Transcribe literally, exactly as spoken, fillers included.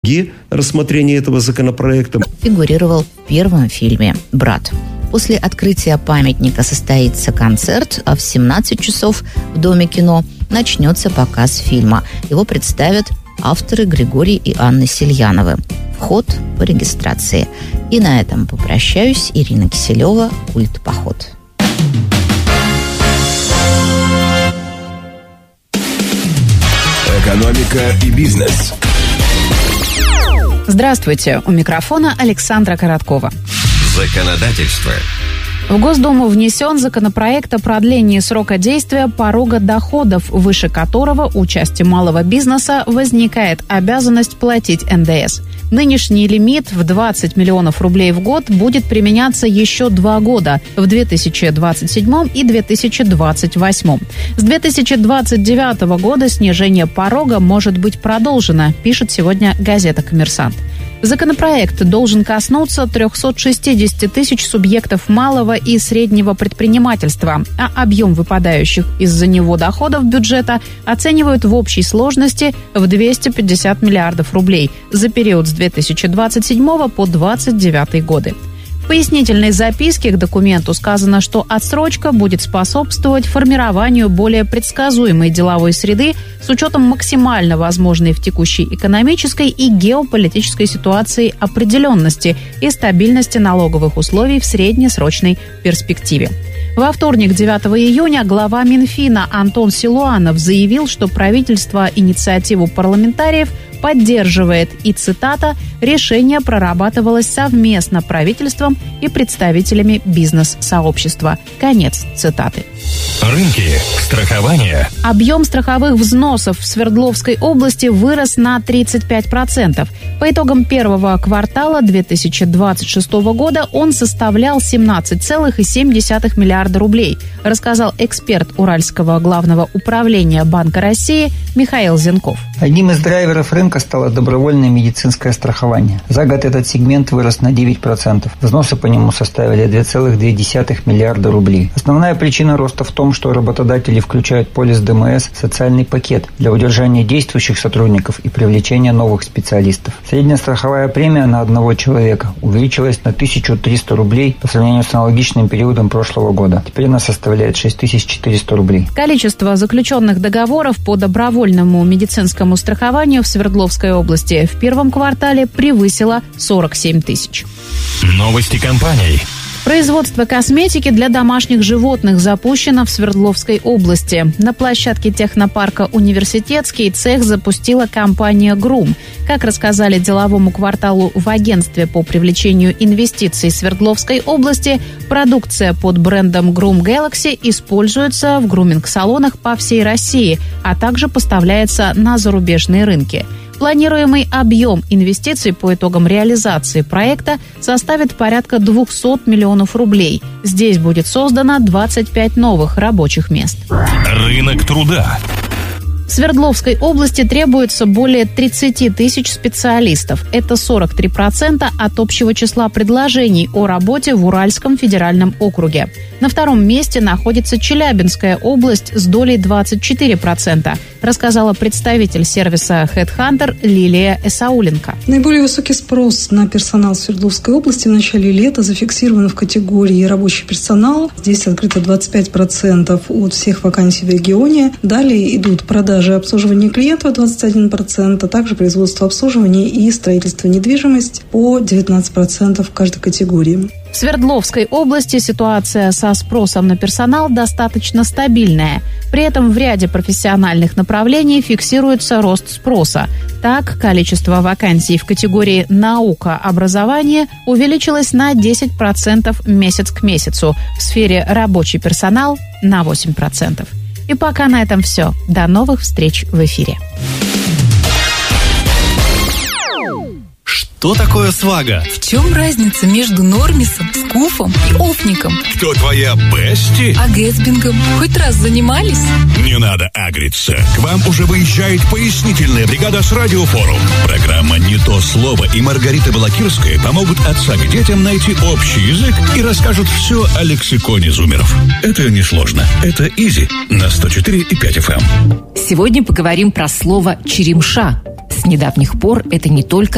рассмотрения этого законопроекта. Фигурировал в первом фильме «Брат». После открытия памятника состоится концерт, а в семнадцать часов в Доме кино начнется показ фильма. Его представят авторы Григорий и Анна Сельяновы. Вход по регистрации. И на этом попрощаюсь. Ирина Киселева, «Культ-поход». Экономика и бизнес. Здравствуйте. У микрофона Александра Короткова. Законодательство. В Госдуму внесен законопроект о продлении срока действия порога доходов, выше которого у части малого бизнеса возникает обязанность платить эн дэ эс. Нынешний лимит в двадцать миллионов рублей в год будет применяться еще два года – в две тысячи двадцать седьмом и две тысячи двадцать восьмом. С две тысячи двадцать девятого года снижение порога может быть продолжено, пишет сегодня газета «Коммерсант». Законопроект должен коснуться триста шестьдесят тысяч субъектов малого и среднего предпринимательства, а объем выпадающих из-за него доходов бюджета оценивают в общей сложности в двести пятьдесят миллиардов рублей за период с две тысячи двадцать седьмого по две тысячи двадцать девятый годы. В пояснительной записке к документу сказано, что отсрочка будет способствовать формированию более предсказуемой деловой среды с учетом максимально возможной в текущей экономической и геополитической ситуации определенности и стабильности налоговых условий в среднесрочной перспективе. Во вторник, девятого июня, глава Минфина Антон Силуанов заявил, что правительство инициативу парламентариев поддерживает, и, цитата, «решение прорабатывалось совместно правительством и представителями бизнес-сообщества». Конец цитаты. Рынки, страхование. Объем страховых взносов в Свердловской области вырос на тридцать пять процентов. По итогам первого квартала две тысячи двадцать шестого года он составлял семнадцать целых семь десятых миллиарда рублей, рассказал эксперт Уральского главного управления Банка России Михаил Зенков. Одним из драйверов рынка стало добровольное медицинское страхование. За год этот сегмент вырос на девять процентов. Взносы по нему составили два целых две десятых миллиарда рублей. Основная причина роста в том, что работодатели включают в полис дэ эм эс социальный пакет для удержания действующих сотрудников и привлечения новых специалистов. Средняя страховая премия на одного человека увеличилась на тысячу триста рублей по сравнению с аналогичным периодом прошлого года. Теперь она составляет шесть тысяч четыреста рублей. Количество заключенных договоров по добровольному медицинскому страхованию в Свердловской области в первом квартале превысило сорок семь тысяч. Новости компаний. Производство косметики для домашних животных запущено в Свердловской области. На площадке технопарка «Университетский» цех запустила компания «Грум». Как рассказали деловому кварталу в агентстве по привлечению инвестиций Свердловской области, продукция под брендом «Грум Galaxy» используется в груминг-салонах по всей России, а также поставляется на зарубежные рынки. Планируемый объем инвестиций по итогам реализации проекта составит порядка двести миллионов рублей. Здесь будет создано двадцать пять новых рабочих мест. Рынок труда. В Свердловской области требуется более тридцать тысяч специалистов. Это сорок три процента от общего числа предложений о работе в Уральском федеральном округе. На втором месте находится Челябинская область с долей двадцать четыре процента, рассказала представитель сервиса HeadHunter Лилия Эсауленко. Наиболее высокий спрос на персонал в Свердловской области в начале лета зафиксирован в категории рабочий персонал. Здесь открыто двадцать пять процентов от всех вакансий в регионе. Далее идут продажи и обслуживание клиентов двадцать один процент, а также производство обслуживания и строительство недвижимости по девятнадцать процентов в каждой категории. В Свердловской области ситуация со спросом на персонал достаточно стабильная. При этом в ряде профессиональных направлений фиксируется рост спроса. Так, количество вакансий в категории «наука, образование» увеличилось на десять процентов месяц к месяцу, в сфере «рабочий персонал» на восемь процентов. И пока на этом все. До новых встреч в эфире. Что такое свага? В чем разница между Нормисом, Скуфом и Офником? Кто твоя бести? А Гэтсбингом хоть раз занимались? Не надо агриться. К вам уже выезжает пояснительная бригада с Радиофорум. Программа «Не то слово» и Маргарита Балакирская помогут отца к детям найти общий язык и расскажут все о лексиконе зумеров. Это несложно. Это изи на сто четыре и пять эф эм. Сегодня поговорим про слово «черемша». С недавних пор это не только